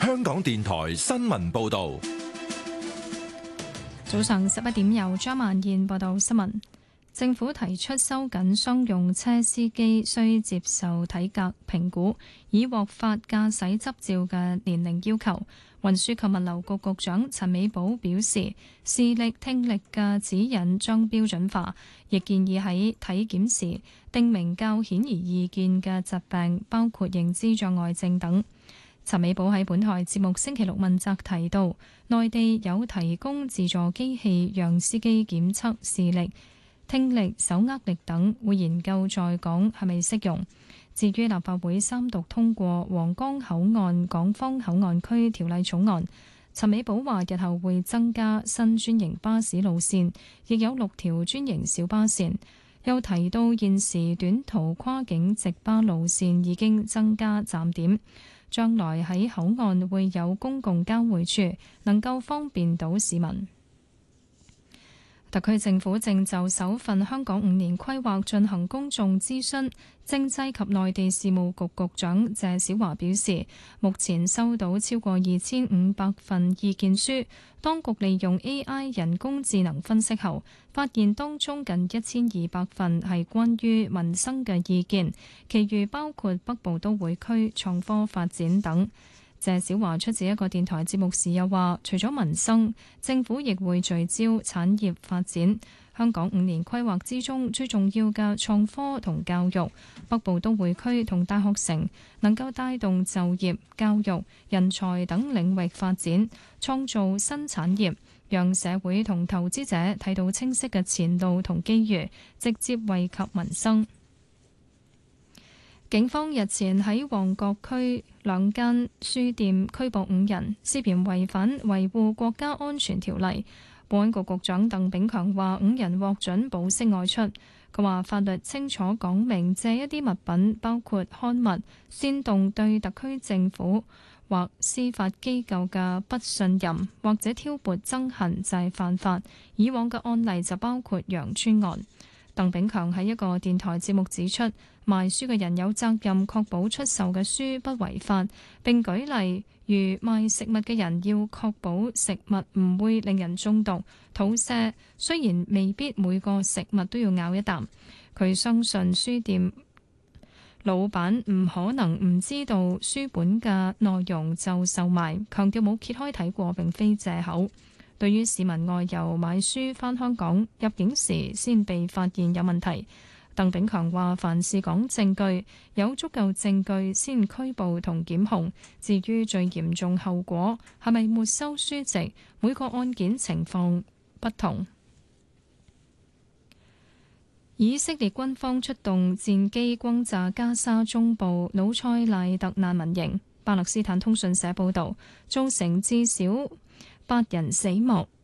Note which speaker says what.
Speaker 1: 香港電台新聞報道。
Speaker 2: 早上11點，由張曼燕報道新聞。政府提出收緊商用車司機需接受體格評估，以獲發駕駛執照嘅年齡要求。運輸及物流局局長陳美寶表示，視力、聽力嘅指引將標準化，亦建議喺體檢時訂明較顯而易見嘅疾病，包括認知障礙症等。陳美寶喺本台節目星期六問責提到，內地有提供自助機器讓司機檢測視力、聽力、手握力等，會研究在港係咪適用。至於立法會三讀通過皇崗口岸港方口岸區條例草案，陳美寶話日後會增加新專營巴士路線，亦有6條專營小巴線。又提到現時短途跨境直巴路線已經增加站點，將來喺口岸會有公共交匯處，能夠方便到市民。特區政府正就首份香港5年規劃進行公眾諮詢，政制及內地事務局局長謝小華表示，目前收到超過2500份意見書，當局利用 AI 人工智能分析後，發現當中近1200份係關於民生嘅意見，其餘包括北部都會區創科發展等。謝小華出席一個電台節目時又話，除咗民生，政府亦會聚焦產業發展。香港5年規劃之中最重要嘅創科同教育，北部都會區同大學城能夠帶動就業、教育、人才等領域發展，創造新產業，讓社會同投資者睇到清晰嘅前路同機遇，直接惠及民生。警方日前喺旺角區2間書店拘捕5人，涉嫌違反維護國家安全條例。保安局局長鄧炳強話：5人獲准保釋外出。佢話法律清楚講明，借一啲物品，包括刊物，煽動對特區政府或司法機構嘅不信任，或者挑撥憎恨就係犯法。以往嘅案例就包括楊村案。鄧炳強喺一個電台節目指出，賣書嘅人有責任確保出售嘅書不違法，並舉例如賣食物嘅人要確保食物唔會令人中毒、肚瀉。雖然未必每個食物都要咬一啖，佢相信書店老闆唔可能唔知道書本嘅內容就售賣，強調冇揭開睇過並非藉口。對於市民外遊買書返香港入境時先被發現有問題，鄧炳強話：凡事講證據，有足夠證據先拘捕同檢控。至於最嚴重後果係咪沒收書籍，每個案件情況不同。以色列軍方出動戰機轟炸加沙中部魯塞賴特難民營。巴勒斯坦通訊社報導，造成至少8人死亡，